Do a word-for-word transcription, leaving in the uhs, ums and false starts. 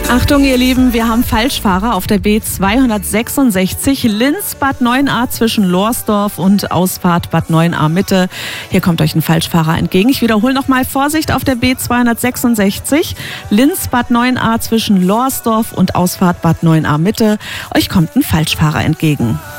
Achtung, ihr Lieben, wir haben Falschfahrer auf der B zweihundertsechsundsechzig Linz-Bad Neuenahr zwischen Lohrsdorf und Ausfahrt Bad Neuenahr-Mitte. Hier kommt euch ein Falschfahrer entgegen. Ich wiederhole nochmal, Vorsicht auf der B zweihundertsechsundsechzig Linz-Bad Neuenahr zwischen Lohrsdorf und Ausfahrt Bad Neuenahr-Mitte. Euch kommt ein Falschfahrer entgegen.